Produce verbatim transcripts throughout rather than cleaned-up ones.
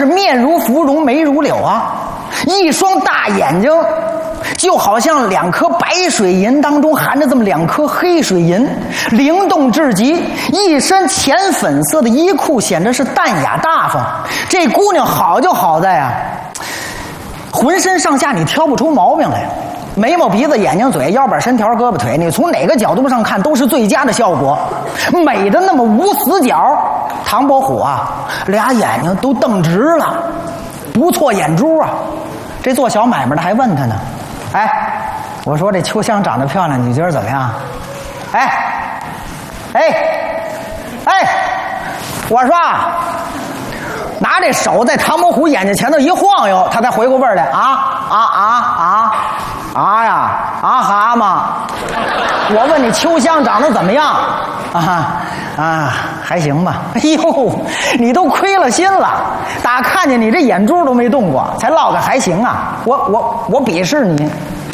是面如芙蓉，眉如柳啊，一双大眼睛就好像两颗白水银当中含着这么两颗黑水银，灵动至极。一身浅粉色的衣裤，显得是淡雅大方。这姑娘好就好在啊，浑身上下你挑不出毛病来，眉毛鼻子眼睛嘴腰板身条胳膊腿，你从哪个角度上看都是最佳的效果，美的那么无死角。唐伯虎啊，俩眼睛都瞪直了，不错眼珠啊。这做小买卖的还问他呢，哎，我说这秋香长得漂亮，你觉得怎么样？哎，哎，哎，我说啊，拿这手在唐伯虎眼睛前头一晃悠，他才回过味儿来。啊啊啊啊啊呀啊蛤蟆！我问你，秋香长得怎么样？啊啊，还行吧。哎呦，你都亏了心了，打看见你这眼珠都没动过，才落个还行啊！我我我鄙视你。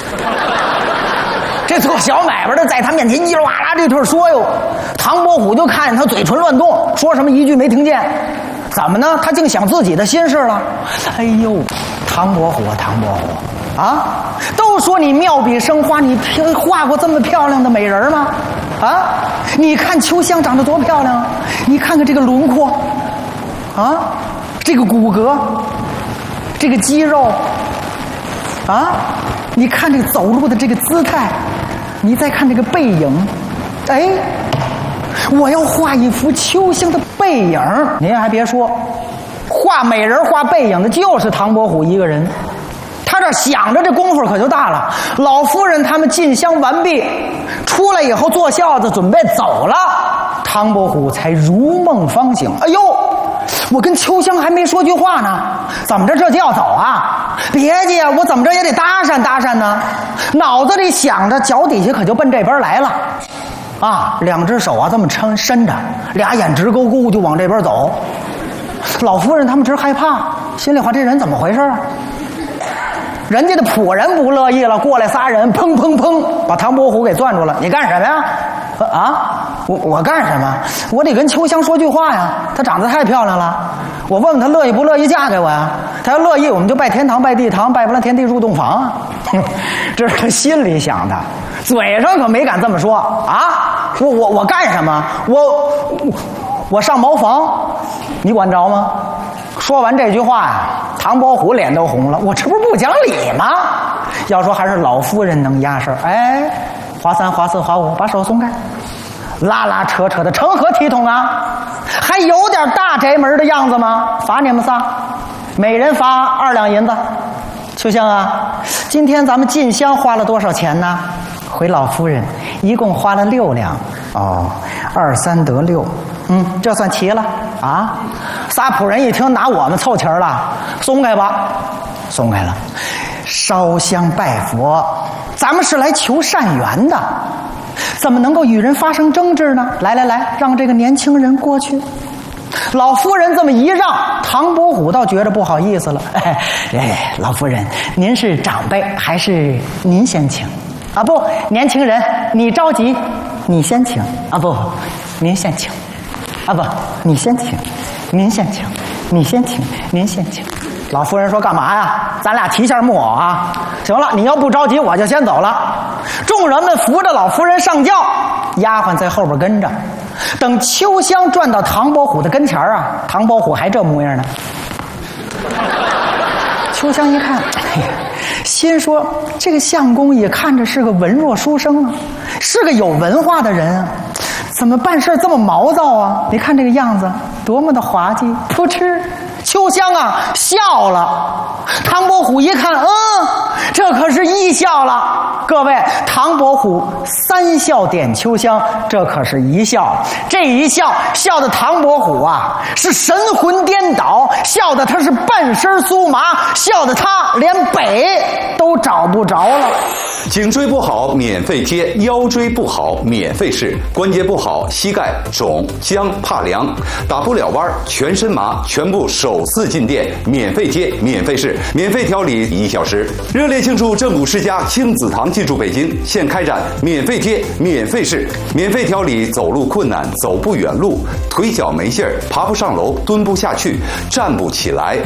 这做小买卖的在他面前叽里哇啦这顿说哟，唐伯虎就看见他嘴唇乱动，说什么一句没听见。怎么呢？他竟想自己的心事了。哎呦，唐伯虎啊，唐伯虎啊，都说你妙笔生花，你画过这么漂亮的美人吗？啊，你看秋香长得多漂亮，你看看这个轮廓啊，这个骨骼，这个肌肉啊，你看这个走路的这个姿态，你再看这个背影，哎，我要画一幅秋香的背影。您还别说，画美人画背影的就是唐伯虎一个人。他这想着这功夫可就大了。老夫人他们进香完毕，出来以后坐轿子准备走了，唐伯虎才如梦方醒。哎呦，我跟秋香还没说句话呢，怎么着这就要走啊？别介，我怎么着也得搭讪搭讪呢。脑子里想着，脚底下可就奔这边来了。啊，两只手啊这么撑伸着，俩眼直勾勾就往这边走。老夫人他们直害怕，心里话这人怎么回事啊？人家的仆人不乐意了，过来仨人，砰砰砰，把唐伯虎给攥住了。你干什么呀？啊，我我干什么？我得跟秋香说句话呀。她长得太漂亮了，我问问她乐意不乐意嫁给我呀？她要乐意，我们就拜天堂拜地堂，拜不了天地入洞房啊。这是他心里想的，嘴上可没敢这么说啊。我我我干什么？我我我上茅房，你管着吗？说完这句话呀，唐伯虎脸都红了。我这不是不讲理吗？要说还是老夫人能压事儿。哎，划三划四划五，把手松开，拉拉扯扯的成何体统啊？还有点大宅门的样子吗？罚你们仨，每人罚二两银子。秋香啊，今天咱们进香花了多少钱呢？回老夫人，一共花了六两。哦，二三得六，嗯，这算齐了啊。仨仆人一听，拿我们凑齐了，松开吧，松开了。烧香拜佛，咱们是来求善缘的，怎么能够与人发生争执呢？来来来，让这个年轻人过去。老夫人这么一让，唐伯虎倒觉得不好意思了。哎哎，老夫人，您是长辈，还是您先请？啊不，年轻人，你着急，你先请。啊不，您先请。啊不，你先请，您先请，你先请，您先请。老夫人说：“干嘛呀？咱俩提下木偶啊！行了，你要不着急，我就先走了。”众人们扶着老夫人上轿，丫鬟在后边跟着。等秋香转到唐伯虎的跟前啊，唐伯虎还这模样呢。秋香一看，哎呀，心说这个相公也看着是个文弱书生啊，是个有文化的人啊，怎么办事这么毛躁啊？你看这个样子多么的滑稽！噗嗤，秋香啊笑了。唐伯虎一看，嗯，这可是一笑了。各位，唐伯虎三笑点秋香，这可是一笑。这一笑，笑的唐伯虎啊是神魂颠倒，笑的他是半身酥麻，笑的他连北都找不着了。 颈椎不好免费贴，腰椎不好免费试，关节不好膝盖肿僵怕凉，打不了弯全身麻，全部首次进店免费贴免费试，免费调理一小时。热烈庆祝正骨世家亲子堂进驻北京，现开展免费贴免费试，免费调理走路困难、走不远路、腿脚没劲儿、爬不上楼、蹲不下去、站不起来、